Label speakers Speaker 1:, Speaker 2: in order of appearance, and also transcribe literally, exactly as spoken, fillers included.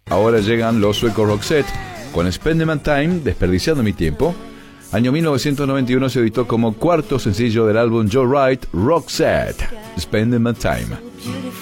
Speaker 1: Ahora llegan los suecos Roxette con Spending My Time, Desperdiciando mi tiempo. Año mil novecientos noventa y uno se editó como cuarto sencillo del álbum Joe Wright, Roxette, Spending My Time.